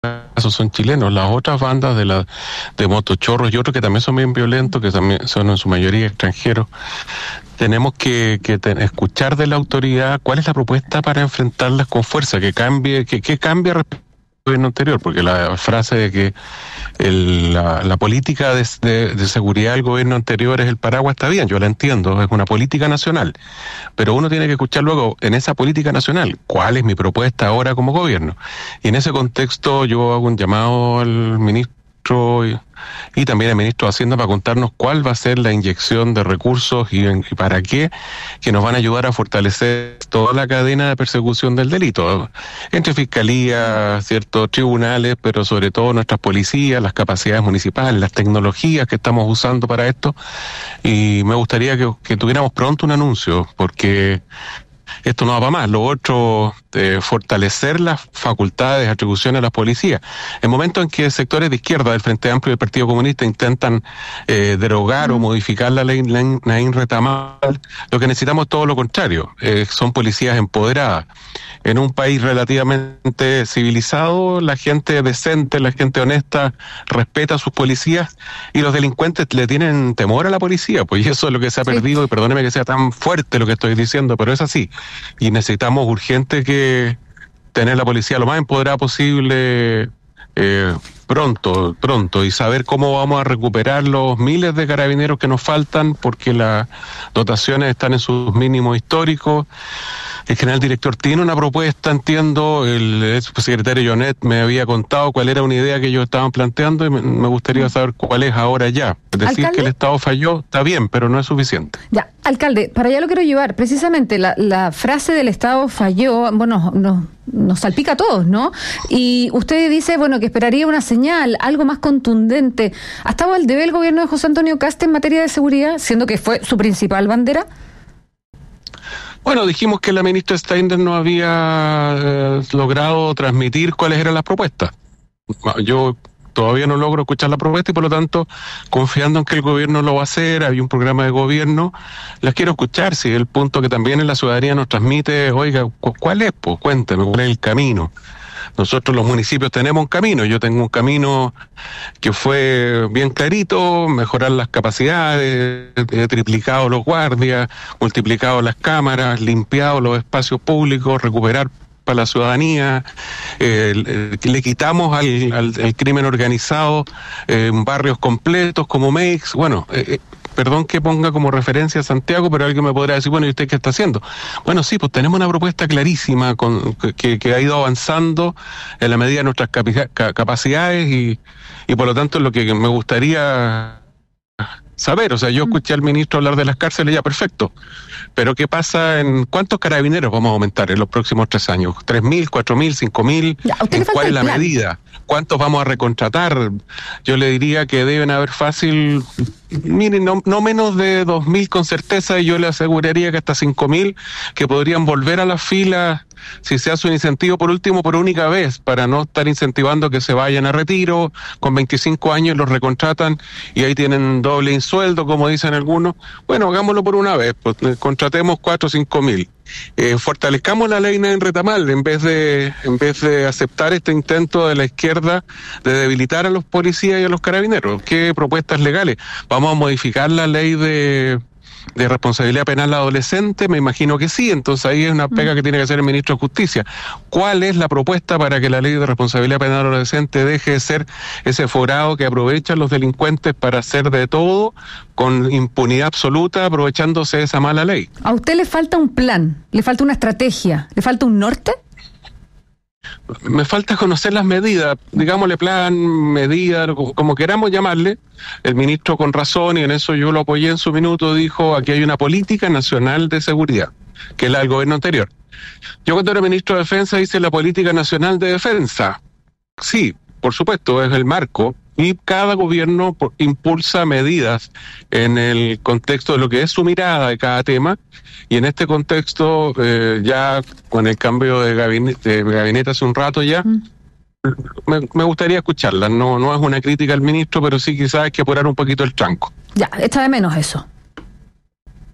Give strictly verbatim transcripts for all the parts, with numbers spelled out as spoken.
casos son chilenos. Las otras bandas de la de motochorros y otros que también son bien violentos, que también son en su mayoría extranjeros, tenemos que, que te, escuchar de la autoridad cuál es la propuesta para enfrentarlas con fuerza, que cambie, que, que cambie respecto al gobierno anterior, porque la frase de que el, la, la política de, de, de seguridad del gobierno anterior es el paraguas está bien, yo la entiendo, es una política nacional, pero uno tiene que escuchar luego en esa política nacional cuál es mi propuesta ahora como gobierno, y en ese contexto yo hago un llamado al ministro y, y también al ministro de Hacienda para contarnos cuál va a ser la inyección de recursos y, y para qué, que nos van a ayudar a fortalecer toda la cadena de persecución del delito, entre fiscalía, ciertos tribunales, pero sobre todo nuestras policías, las capacidades municipales, las tecnologías que estamos usando para esto, y me gustaría que, que tuviéramos pronto un anuncio, porque esto no va para más. Lo otro, eh, fortalecer las facultades, atribuciones a las policías. En momentos en que sectores de izquierda del Frente Amplio y del Partido Comunista intentan eh, derogar mm. o modificar la ley Naín Retamal, lo que necesitamos es todo lo contrario. Eh, son policías empoderadas. En un país relativamente civilizado, la gente decente, la gente honesta, respeta a sus policías, y los delincuentes le tienen temor a la policía, pues eso es lo que se ha sí. perdido, y perdóneme que sea tan fuerte lo que estoy diciendo, pero es así. Y necesitamos urgente que tener la policía lo más empoderada posible, eh, pronto, pronto, y saber cómo vamos a recuperar los miles de carabineros que nos faltan, porque las dotaciones están en sus mínimos históricos. El general director tiene una propuesta, entiendo, el subsecretario Jonet me había contado cuál era una idea que ellos estaban planteando, y me, me gustaría saber cuál es ahora ya. Decir ¿Alcalde? Que el Estado falló, está bien, pero no es suficiente. Ya, alcalde, para allá lo quiero llevar. Precisamente la, la frase del Estado falló, bueno, nos, nos salpica a todos, ¿no? Y usted dice, bueno, que esperaría una señal, algo más contundente. ¿Ha estado al debe el gobierno de José Antonio Kast en materia de seguridad, siendo que fue su principal bandera? Bueno, dijimos que la ministra Steiner no había eh, logrado transmitir cuáles eran las propuestas. Yo todavía no logro escuchar la propuesta y por lo tanto, confiando en que el gobierno lo va a hacer, hay un programa de gobierno, las quiero escuchar. Si el punto que también en la ciudadanía nos transmite, oiga, ¿cuál es? Pues cuénteme, ¿cuál es el camino? Nosotros los municipios tenemos un camino, yo tengo un camino que fue bien clarito, mejorar las capacidades, he triplicado los guardias, multiplicado las cámaras, limpiado los espacios públicos, recuperar para la ciudadanía, eh, le quitamos al, al, al crimen organizado eh, barrios completos como Meix, bueno, eh, perdón que ponga como referencia a Santiago, pero alguien me podrá decir, bueno, ¿y usted qué está haciendo? Bueno, sí, pues tenemos una propuesta clarísima con, que, que ha ido avanzando en la medida de nuestras capi- capacidades y, y por lo tanto es lo que me gustaría saber. O sea, yo escuché al ministro hablar de las cárceles, ya perfecto, pero ¿qué pasa en cuántos carabineros vamos a aumentar en los próximos tres años? ¿Tres mil, cuatro mil, cinco mil? ¿En cuál es la plan? medida? ¿Cuántos vamos a recontratar? Yo le diría que deben haber fácil, miren, no, no menos de dos mil con certeza, y yo le aseguraría que hasta cinco mil que podrían volver a las filas si se hace un incentivo por último por única vez, para no estar incentivando que se vayan a retiro, con veinticinco años los recontratan y ahí tienen doble insueldo, como dicen algunos. Bueno, hagámoslo por una vez, pues, contratemos cuatro o cinco mil. Eh, fortalezcamos la ley Naín Retamal en vez de en vez de aceptar este intento de la izquierda de debilitar a los policías y a los carabineros. ¿Qué propuestas legales? Vamos a modificar la ley de de responsabilidad penal adolescente, me imagino que sí, entonces ahí es una pega que tiene que hacer el ministro de Justicia. ¿Cuál es la propuesta para que la ley de responsabilidad penal adolescente deje de ser ese forado que aprovechan los delincuentes para hacer de todo con impunidad absoluta, aprovechándose de esa mala ley? ¿A usted le falta un plan? ¿Le falta una estrategia? ¿Le falta un norte? Me falta conocer las medidas, digámosle plan, medida, como queramos llamarle. El ministro, con razón, y en eso yo lo apoyé en su minuto, dijo, aquí hay una política nacional de seguridad, que es la del gobierno anterior. Yo, cuando era ministro de Defensa, hice la política nacional de defensa. Sí, por supuesto, es el marco, y cada gobierno impulsa medidas en el contexto de lo que es su mirada de cada tema, y en este contexto, eh, ya con el cambio de gabinete, de gabinete hace un rato ya, mm. me, me gustaría escucharla. No, no es una crítica al ministro, pero sí quizás hay que apurar un poquito el tranco. Ya, echa de menos eso.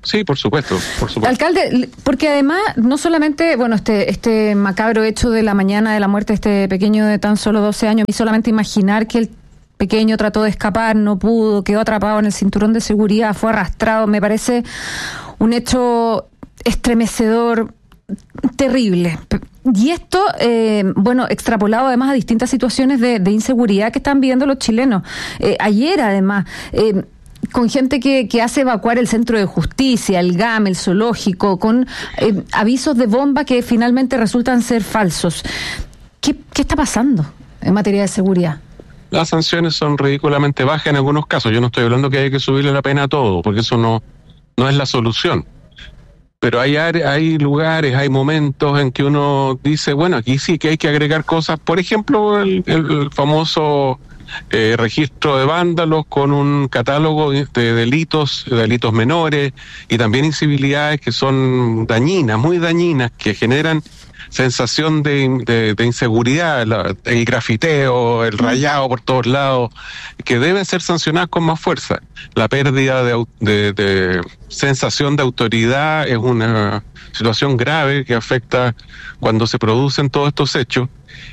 Sí, por supuesto, por supuesto. Alcalde, porque además, no solamente, bueno, este este macabro hecho de la mañana de la muerte de este pequeño de tan solo doce años, y solamente imaginar que el pequeño trató de escapar, no pudo, quedó atrapado en el cinturón de seguridad, fue arrastrado, me parece un hecho estremecedor, terrible. Y esto, eh, bueno, extrapolado además a distintas situaciones de, de inseguridad que están viviendo los chilenos. Eh, ayer, además, eh, con gente que, que hace evacuar el centro de justicia, el G A M, el zoológico, con eh, avisos de bomba que finalmente resultan ser falsos. ¿Qué, qué está pasando en materia de seguridad? Las sanciones son ridículamente bajas en algunos casos. Yo no estoy hablando que hay que subirle la pena a todo, porque eso no, no es la solución. Pero hay, hay lugares, hay momentos en que uno dice, bueno, aquí sí que hay que agregar cosas. Por ejemplo, el, el famoso eh, registro de vándalos con un catálogo de delitos, delitos menores y también incivilidades que son dañinas, muy dañinas, que generan sensación de, de, de inseguridad, la, el grafiteo, el rayado por todos lados, que deben ser sancionadas con más fuerza. La pérdida de, de, de sensación de autoridad es una situación grave que afecta cuando se producen todos estos hechos.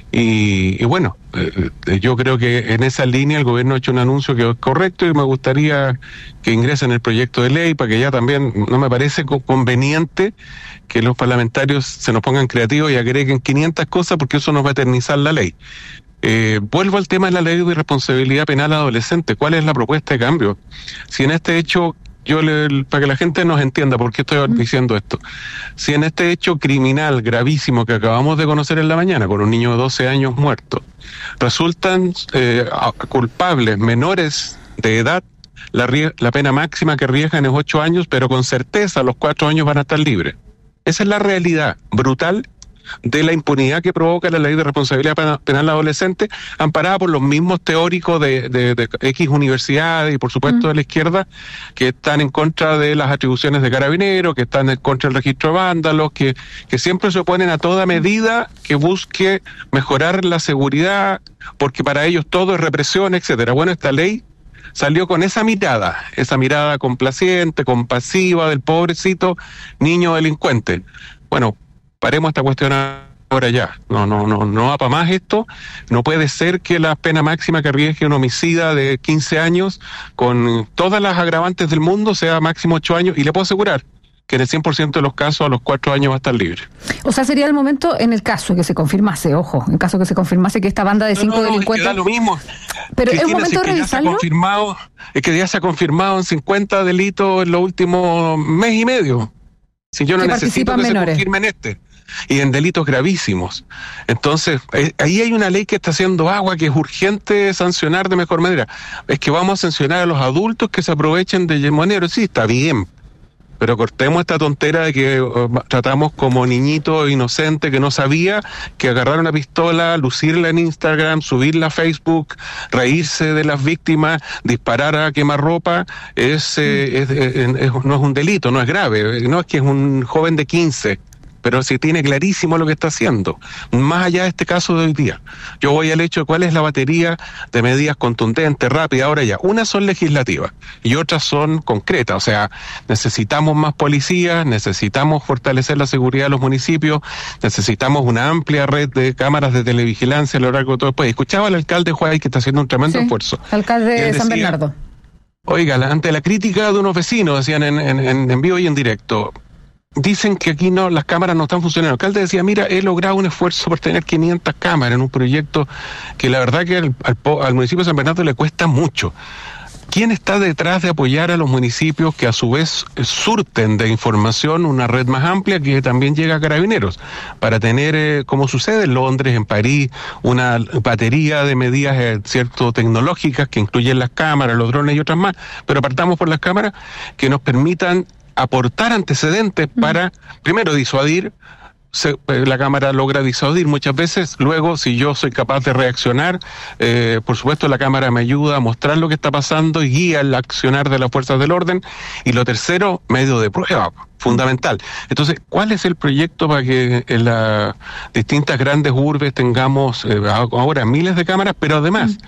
Y, y bueno, eh, yo creo que en esa línea el gobierno ha hecho un anuncio que es correcto y me gustaría que ingrese en el proyecto de ley para que ya también, no me parece conveniente que los parlamentarios se nos pongan creativos y agreguen quinientas cosas porque eso nos va a eternizar la ley. Eh, vuelvo al tema de la ley de responsabilidad penal adolescente. ¿Cuál es la propuesta de cambio? Si en este hecho, yo le, para que la gente nos entienda por qué estoy diciendo esto, si en este hecho criminal gravísimo que acabamos de conocer en la mañana, con un niño de doce años muerto, resultan eh, culpables menores de edad, la, la pena máxima que arriesgan es ocho años, pero con certeza a los cuatro años van a estar libres. Esa es la realidad brutal de la impunidad que provoca la ley de responsabilidad penal adolescente, amparada por los mismos teóricos de, de, de X universidades y por supuesto mm. de la izquierda, que están en contra de las atribuciones de Carabineros, que están en contra del registro de vándalos, que, que siempre se oponen a toda medida que busque mejorar la seguridad, porque para ellos todo es represión, etcétera. Bueno, esta ley salió con esa mirada, esa mirada complaciente, compasiva del pobrecito niño delincuente. Bueno, paremos esta cuestión ahora ya. No, no, no, no va para más esto. No puede ser que la pena máxima que arriesgue un homicida de quince años con todas las agravantes del mundo sea máximo ocho años, y le puedo asegurar que en el cien por ciento de los casos a los cuatro años va a estar libre. O sea, sería el momento en el caso que se confirmase, ojo, en caso que se confirmase que esta banda de cinco no, no, delincuentes... Es que da lo mismo. Pero Cristina, es un momento de revisarlo. Confirmado, es que ya se ha confirmado en cincuenta delitos en los últimos mes y medio. Si yo no necesito que menores. se confirmen este. Y en delitos gravísimos. Entonces, eh, ahí hay una ley que está haciendo agua, que es urgente sancionar de mejor manera. Es que vamos a sancionar a los adultos que se aprovechen de moneros. Sí, está bien, pero cortemos esta tontera de que uh, tratamos como niñito inocente que no sabía que agarrar una pistola, lucirla en Instagram, subirla a Facebook, reírse de las víctimas, disparar a quemarropa, es, eh, es, es, es, no es un delito, no es grave, no es que es un joven de quince, pero sí tiene clarísimo lo que está haciendo. Más allá de este caso de hoy día, yo voy al hecho de cuál es la batería de medidas contundentes, rápidas. Ahora ya, unas son legislativas y otras son concretas. O sea, necesitamos más policías, necesitamos fortalecer la seguridad de los municipios, necesitamos una amplia red de cámaras de televigilancia a lo largo de todo el país. Escuchaba al alcalde Juárez que está haciendo un tremendo sí, esfuerzo. Alcalde de San decía, Bernardo. Oiga, ante la crítica de unos vecinos, decían en, en, en vivo y en directo, dicen que aquí no, las cámaras no están funcionando. El alcalde decía, mira, he logrado un esfuerzo por tener quinientas cámaras en un proyecto que la verdad que al, al, al municipio de San Bernardo le cuesta mucho. ¿Quién está detrás de apoyar a los municipios que a su vez surten de información una red más amplia que también llega a Carabineros? Para tener, eh, como sucede en Londres, en París, una batería de medidas eh, cierto tecnológicas que incluyen las cámaras, los drones y otras más, pero partamos por las cámaras que nos permitan aportar antecedentes para, primero, disuadir. Se, la cámara logra disuadir muchas veces. Luego, si yo soy capaz de reaccionar, eh, por supuesto la cámara me ayuda a mostrar lo que está pasando y guía el accionar de las fuerzas del orden. Y lo tercero, medio de prueba, fundamental. Entonces, ¿cuál es el proyecto para que en las distintas grandes urbes tengamos eh, ahora miles de cámaras, pero además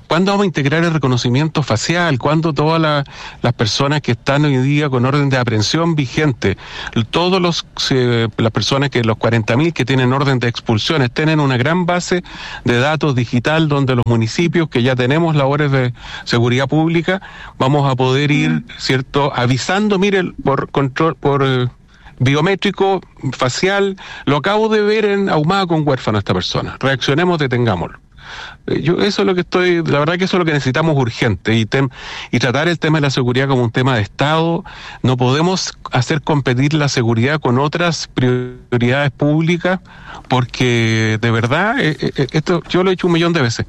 ¿Cuándo vamos a integrar el reconocimiento facial? ¿Cuándo todas la, las personas que están hoy día con orden de aprehensión vigente, todos los eh, las personas que los cuarenta mil que tienen orden de expulsión estén en una gran base de datos digital donde los municipios que ya tenemos labores de seguridad pública vamos a poder ir, ¿cierto?, avisando, mire, por control, por eh, biométrico, facial, lo acabo de ver en Ahumada con huérfano esta persona, reaccionemos, detengámoslo. Yo eso es lo que estoy, la verdad que eso es lo que necesitamos urgente y, tem, y tratar el tema de la seguridad como un tema de Estado. No podemos hacer competir la seguridad con otras prioridades públicas porque de verdad, eh, eh, esto yo lo he dicho un millón de veces.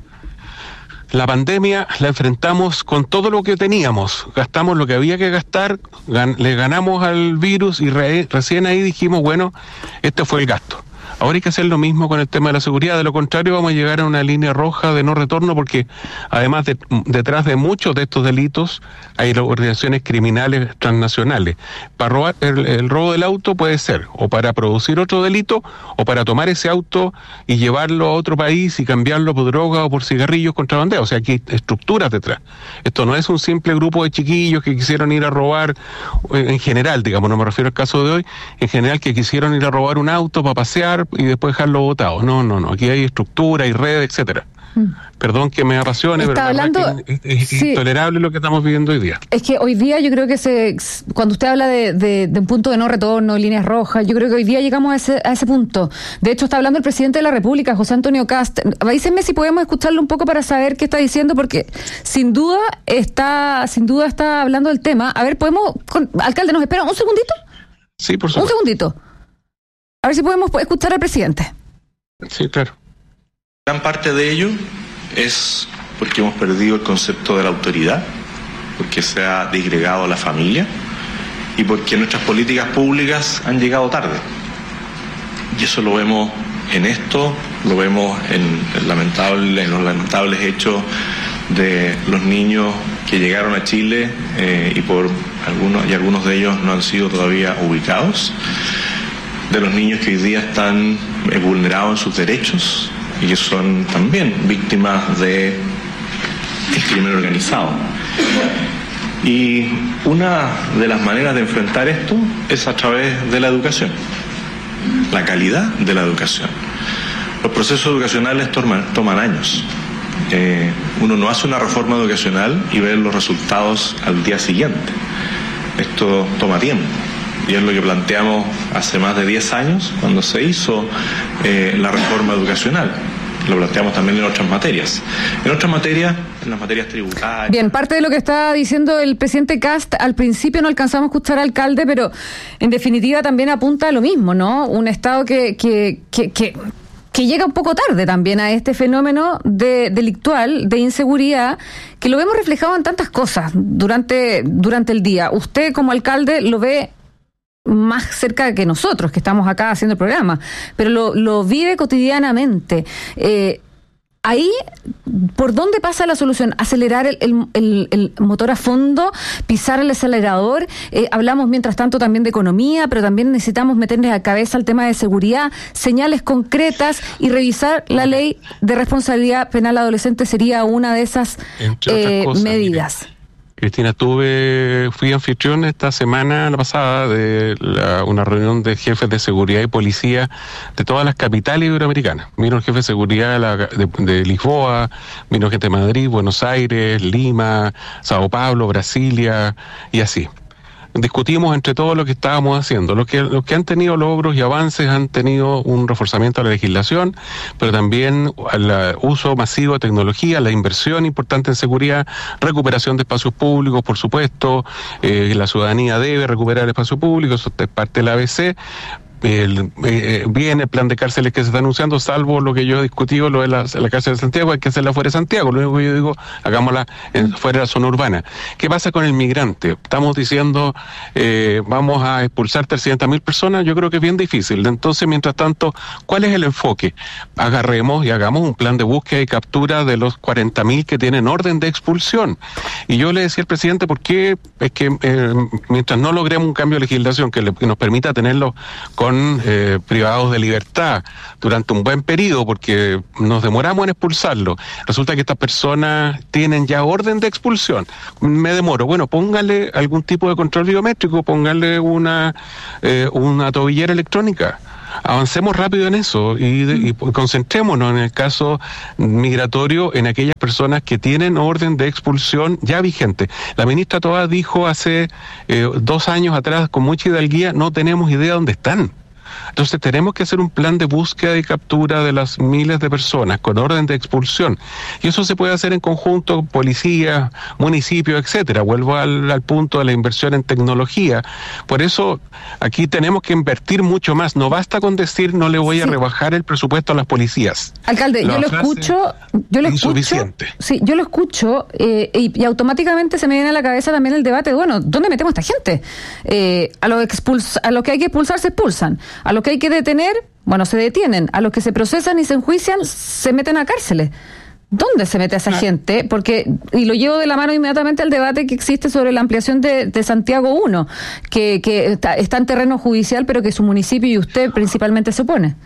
La pandemia la enfrentamos con todo lo que teníamos, gastamos lo que había que gastar, gan, le ganamos al virus y re, recién ahí dijimos, bueno, este fue el gasto. Ahora hay que hacer lo mismo con el tema de la seguridad, de lo contrario vamos a llegar a una línea roja de no retorno porque además de, detrás de muchos de estos delitos hay organizaciones criminales transnacionales. Para robar el, el robo del auto puede ser o para producir otro delito o para tomar ese auto y llevarlo a otro país y cambiarlo por droga o por cigarrillos contrabandeados. O sea, aquí hay estructuras detrás. Esto no es un simple grupo de chiquillos que quisieron ir a robar en general, digamos, no me refiero al caso de hoy, en general que quisieron ir a robar un auto para pasear y después dejarlo botado. No, no, no. Aquí hay estructura, hay redes, etcétera. Mm. Perdón que me apasione, Está pero hablando, la verdad es, que es sí. intolerable lo que estamos viviendo hoy día. Es que hoy día yo creo que se, cuando usted habla de, de, de un punto de no retorno, líneas rojas, yo creo que hoy día llegamos a ese, a ese punto. De hecho, está hablando el presidente de la República, José Antonio Kast. Avísenme si podemos escucharlo un poco para saber qué está diciendo, porque sin duda está, sin duda está hablando del tema. A ver, podemos, con, alcalde, ¿nos espera un segundito? Sí, por supuesto. Un segundito. A ver si podemos escuchar al presidente. Sí, claro. Gran parte de ello es porque hemos perdido el concepto de la autoridad, porque se ha disgregado la familia y porque nuestras políticas públicas han llegado tarde. Y eso lo vemos en esto, lo vemos en, el lamentable, en los lamentables hechos de los niños que llegaron a Chile eh, y por algunos y algunos de ellos no han sido todavía ubicados, de los niños que hoy día están eh, vulnerados en sus derechos y que son también víctimas de el crimen organizado. Y una de las maneras de enfrentar esto es a través de la educación, la calidad de la educación. Los procesos educacionales toman, toman años. Eh, uno no hace una reforma educacional y ve los resultados al día siguiente. Esto toma tiempo. Y es lo que planteamos hace más de diez años cuando se hizo eh, la reforma educacional. Lo planteamos también en otras materias. En otras materias, en las materias tributarias. Bien, parte de lo que está diciendo el presidente Kast, al principio no alcanzamos a escuchar al alcalde, pero en definitiva también apunta a lo mismo, ¿no? Un Estado que, que, que, que, que llega un poco tarde también a este fenómeno de delictual, de inseguridad, que lo vemos reflejado en tantas cosas durante, durante el día. Usted como alcalde lo ve más cerca que nosotros, que estamos acá haciendo el programa, pero lo, lo vive cotidianamente. Eh, ahí, ¿por dónde pasa la solución? ¿Acelerar el, el, el, el motor a fondo? ¿Pisar el acelerador? Eh, hablamos mientras tanto también de economía, pero también necesitamos meterles a cabeza el tema de seguridad, señales concretas y revisar la ley de responsabilidad penal adolescente sería una de esas eh, cosas, medidas. Mire. Cristina, tuve, fui anfitrión esta semana, la pasada, de la, una reunión de jefes de seguridad y policía de todas las capitales iberoamericanas. Vino el jefe de seguridad de, la, de, de Lisboa, vino gente de Madrid, Buenos Aires, Lima, Sao Paulo, Brasilia y así. Discutimos entre todos lo que estábamos haciendo. Los que, los que han tenido logros y avances han tenido un reforzamiento de la legislación, pero también el uso masivo de tecnología, la inversión importante en seguridad, recuperación de espacios públicos, por supuesto, eh, la ciudadanía debe recuperar el espacio público, eso es parte de la A B C. El, eh, viene el plan de cárceles que se está anunciando, salvo lo que yo he discutido, lo de la, la cárcel de Santiago, hay que hacerla fuera de Santiago. Lo único que yo digo, hagámosla en, fuera de la zona urbana. ¿Qué pasa con el migrante? Estamos diciendo, eh, vamos a expulsar trescientas mil personas, yo creo que es bien difícil. Entonces, mientras tanto, ¿cuál es el enfoque? Agarremos y hagamos un plan de búsqueda y captura de los cuarenta mil que tienen orden de expulsión. Y yo le decía al presidente, ¿por qué? Es que eh, mientras no logremos un cambio de legislación que, le, que nos permita tenerlo con fueron eh, privados de libertad durante un buen periodo porque nos demoramos en expulsarlo. Resulta que estas personas tienen ya orden de expulsión. Me demoro. Bueno, póngale algún tipo de control biométrico, póngale una, eh, una tobillera electrónica. Avancemos rápido en eso y, de, y concentrémonos en el caso migratorio en aquellas personas que tienen orden de expulsión ya vigente. La ministra Toá dijo hace eh, dos años atrás con mucha hidalguía, no tenemos idea dónde están. Entonces tenemos que hacer un plan de búsqueda y captura de las miles de personas con orden de expulsión. Y eso se puede hacer en conjunto, policía, municipios, etcétera. Vuelvo al, al punto de la inversión en tecnología. Por eso aquí tenemos que invertir mucho más. No basta con decir no le voy a sí. rebajar el presupuesto a las policías. Alcalde, la yo lo escucho, yo lo insuficiente. escucho. Sí, yo lo escucho eh, y, y automáticamente se me viene a la cabeza también el debate, bueno, ¿dónde metemos a esta gente? Eh, a los expuls- a los que hay que expulsar se expulsan. A los que hay que detener, bueno, se detienen. A los que se procesan y se enjuician, se meten a cárceles. ¿Dónde se mete a esa ah. gente? Porque, y lo llevo de la mano inmediatamente al debate que existe sobre la ampliación de, de Santiago uno, que, que está, está en terreno judicial, pero que su municipio y usted principalmente se opone.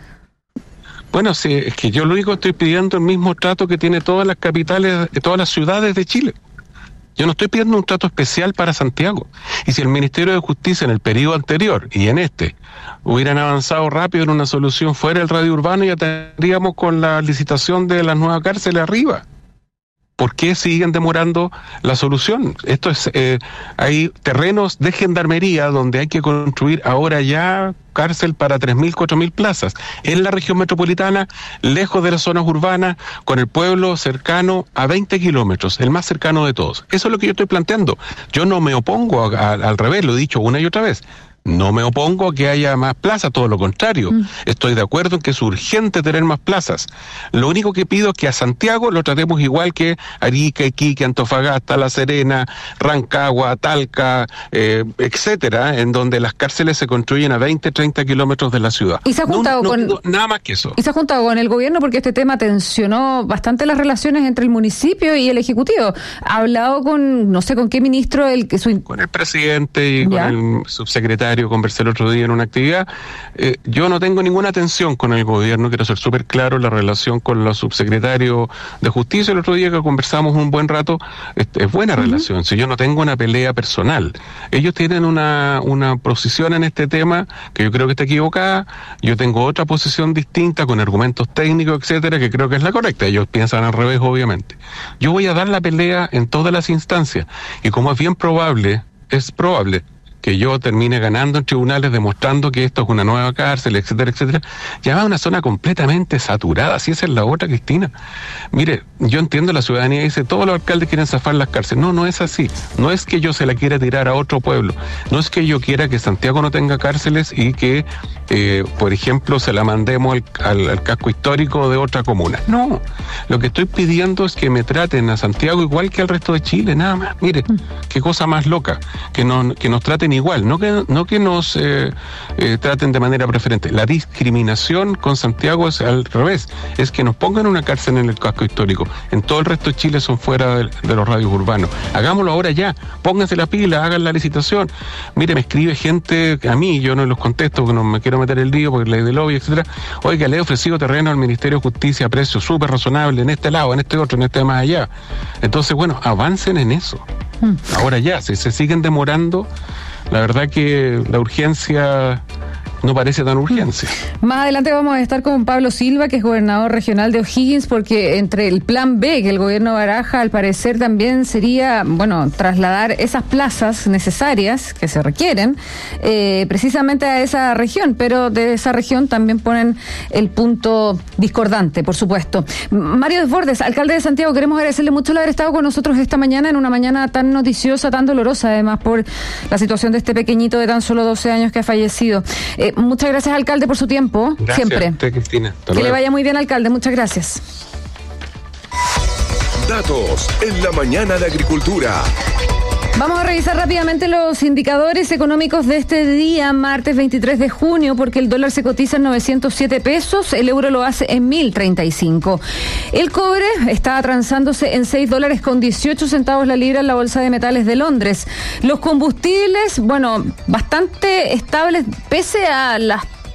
Bueno, sí, es que yo lo único que estoy pidiendo es el mismo trato que tiene todas las capitales, todas las ciudades de Chile. Yo no estoy pidiendo un trato especial para Santiago. Y si el Ministerio de Justicia en el periodo anterior y en este hubieran avanzado rápido en una solución fuera del radio urbano, ya tendríamos con la licitación de las nuevas cárceles arriba. ¿Por qué siguen demorando la solución? Esto es, eh, hay terrenos de gendarmería donde hay que construir ahora ya cárcel para tres mil, cuatro mil plazas, en la región metropolitana, lejos de las zonas urbanas, con el pueblo cercano a veinte kilómetros, el más cercano de todos. Eso es lo que yo estoy planteando. Yo no me opongo a, a, al revés, lo he dicho una y otra vez. No me opongo a que haya más plazas, todo lo contrario. Mm. Estoy de acuerdo en que es urgente tener más plazas. Lo único que pido es que a Santiago lo tratemos igual que Arica, Iquique, Antofagasta, La Serena, Rancagua, Talca, eh, etcétera, en donde las cárceles se construyen a veinte, treinta kilómetros de la ciudad. ¿Y se ha juntado no, no, con no, nada más que eso? ¿Y se ha juntado con el gobierno porque este tema tensionó bastante las relaciones entre el municipio y el ejecutivo? ¿Ha hablado con, no sé, con qué ministro? El, su... Con el presidente y ¿Ya? con el subsecretario. Conversé el otro día en una actividad. Eh, yo no tengo ninguna tensión con el gobierno, quiero ser súper claro, la relación con los subsecretarios de Justicia. El otro día que conversamos un buen rato, es, es buena uh-huh. relación, si yo no tengo una pelea personal. Ellos tienen una, una posición en este tema que yo creo que está equivocada, yo tengo otra posición distinta con argumentos técnicos, etcétera, que creo que es la correcta. Ellos piensan al revés, obviamente. Yo voy a dar la pelea en todas las instancias, y como es bien probable, es probable que yo termine ganando en tribunales demostrando que esto es una nueva cárcel, etcétera, etcétera, ya va a una zona completamente saturada, si esa es la otra, Cristina. Mire, yo entiendo la ciudadanía, dice, todos los alcaldes quieren zafar las cárceles. No, no es así. No es que yo se la quiera tirar a otro pueblo. No es que yo quiera que Santiago no tenga cárceles y que, eh, por ejemplo, se la mandemos al, al, al casco histórico de otra comuna. No. Lo que estoy pidiendo es que me traten a Santiago igual que al resto de Chile, nada más. Mire, qué cosa más loca, que, no, que nos traten igual, no que, no que nos eh, eh, traten de manera preferente. La discriminación con Santiago es al revés, es que nos pongan una cárcel en el casco histórico. En todo el resto de Chile son fuera de, de los radios urbanos. Hagámoslo ahora ya, pónganse la pila, hagan la licitación. Mire, me escribe gente a mí, yo no los contesto porque no me quiero meter el lío porque ley de lobby, etcétera. Oiga, le he ofrecido terreno al Ministerio de Justicia a precio súper razonable en este lado, en este otro, en este más allá. Entonces, bueno, avancen en eso. Hmm. Ahora ya, si se siguen demorando, la verdad que la urgencia no parece tan urgencia. Más adelante vamos a estar con Pablo Silva, que es gobernador regional de O'Higgins, porque entre el plan B que el gobierno baraja, al parecer también sería, bueno, trasladar esas plazas necesarias que se requieren eh, precisamente a esa región, pero de esa región también ponen el punto discordante, por supuesto. Mario Desbordes, alcalde de Santiago, queremos agradecerle mucho el haber estado con nosotros esta mañana en una mañana tan noticiosa, tan dolorosa, además por la situación de este pequeñito de tan solo doce años que ha fallecido. Eh, Muchas gracias, alcalde, por su tiempo. Gracias, siempre. A usted, Cristina. Hasta que luego. le vaya muy bien, alcalde. Muchas gracias. Datos en la mañana de Agricultura. Vamos a revisar rápidamente los indicadores económicos de este día, martes veintitrés de junio, porque el dólar se cotiza en novecientos siete pesos, el euro lo hace en mil treinta y cinco. El cobre está transándose en seis dólares con dieciocho centavos la libra en la Bolsa de Metales de Londres. Los combustibles, bueno, bastante estables, pese a las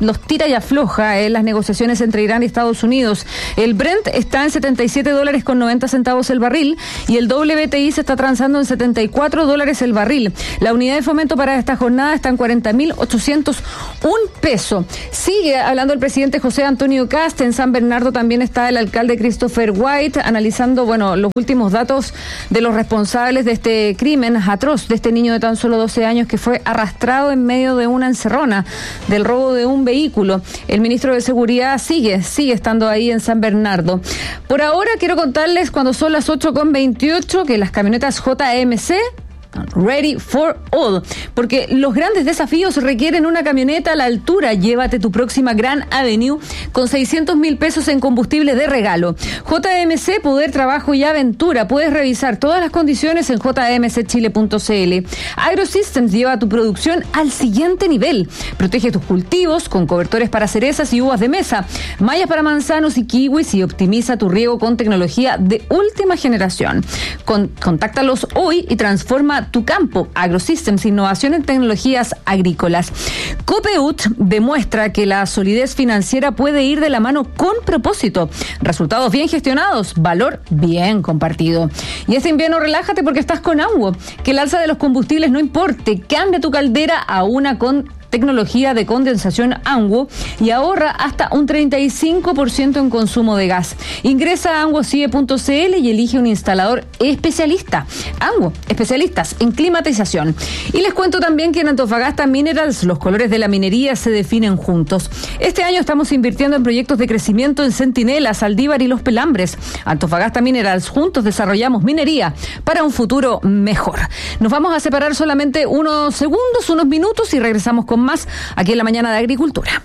los tira y afloja en las negociaciones entre Irán y Estados Unidos. El Brent está en setenta y siete dólares con noventa centavos el barril y el W T I se está transando en setenta y cuatro dólares el barril. La unidad de fomento para esta jornada está en cuarenta mil ochocientos un pesos. Sigue hablando el presidente José Antonio Kast. En San Bernardo también está el alcalde Christopher White analizando, bueno, los últimos datos de los responsables de este crimen atroz de este niño de tan solo doce años que fue arrastrado en medio de una encerrona del robo de un vehículo. El ministro de Seguridad sigue, sigue estando ahí en San Bernardo. Por ahora quiero contarles, cuando son las ocho con veintiocho, que las camionetas J M C Ready for All, porque los grandes desafíos requieren una camioneta a la altura. Llévate tu próxima Grand Avenue con seiscientos mil pesos en combustible de regalo. J M C, poder, trabajo y aventura. Puedes revisar todas las condiciones en j m c chile punto c l. AgroSystems lleva tu producción al siguiente nivel. Protege tus cultivos con cobertores para cerezas y uvas de mesa, mallas para manzanos y kiwis, y optimiza tu riego con tecnología de última generación. Con, contáctalos hoy y transforma tu campo. AgroSystems, innovación en tecnologías agrícolas. Copeut demuestra que la solidez financiera puede ir de la mano con propósito. Resultados bien gestionados, valor bien compartido. Y este invierno relájate porque estás con Anguo. Que el alza de los combustibles no importe. Cambia tu caldera a una con tecnología de condensación Anguo y ahorra hasta un treinta y cinco por ciento en consumo de gas. Ingresa a anguo c i e punto c l y elige un instalador especialista. Anguo, especialistas en climatización. Y les cuento también que en Antofagasta Minerals los colores de la minería se definen juntos. Este año estamos invirtiendo en proyectos de crecimiento en Centinela, Saldívar y Los Pelambres. Antofagasta Minerals, juntos desarrollamos minería para un futuro mejor. Nos vamos a separar solamente unos segundos, unos minutos y regresamos con más aquí en la mañana de Agricultura.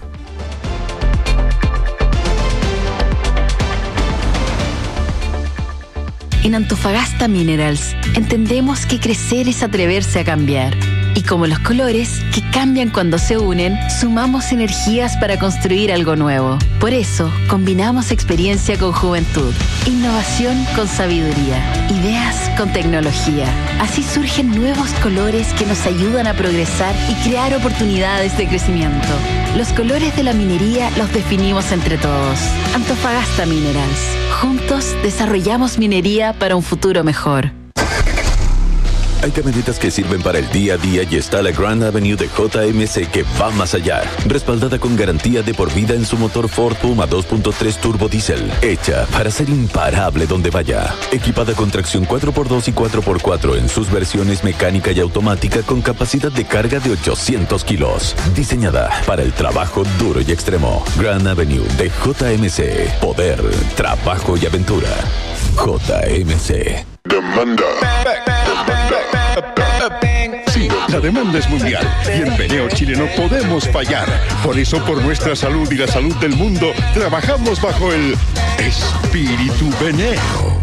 En Antofagasta Minerals entendemos que crecer es atreverse a cambiar. Y como los colores, que cambian cuando se unen, sumamos energías para construir algo nuevo. Por eso, combinamos experiencia con juventud, innovación con sabiduría, ideas con tecnología. Así surgen nuevos colores que nos ayudan a progresar y crear oportunidades de crecimiento. Los colores de la minería los definimos entre todos. Antofagasta Minerals. Juntos desarrollamos minería para un futuro mejor. Hay camionetas que sirven para el día a día y está la Grand Avenue de J M C que va más allá. Respaldada con garantía de por vida en su motor Ford Puma dos punto tres turbo diésel. Hecha para ser imparable donde vaya. Equipada con tracción cuatro por dos y cuatro por cuatro en sus versiones mecánica y automática con capacidad de carga de ochocientos kilos. Diseñada para el trabajo duro y extremo. Grand Avenue de J M C. Poder, trabajo y aventura. J M C. Demanda. Sí, la demanda es mundial y en Veneo Chile no podemos fallar. Por eso, por nuestra salud y la salud del mundo, trabajamos bajo el espíritu Veneo.